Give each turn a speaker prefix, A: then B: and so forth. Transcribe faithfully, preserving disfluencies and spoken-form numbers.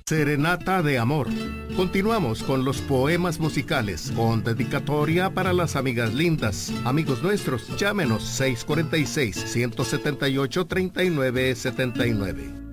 A: Serenata de Amor. Continuamos con los poemas musicales, con dedicatoria para las amigas lindas. Amigos nuestros, llámenos seis cuatro seis, uno siete ocho, tres nueve siete nueve.